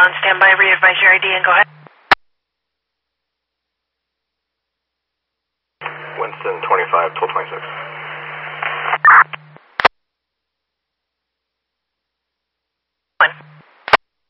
on standby, re-advise your ID and go ahead. Winston 25, 1226.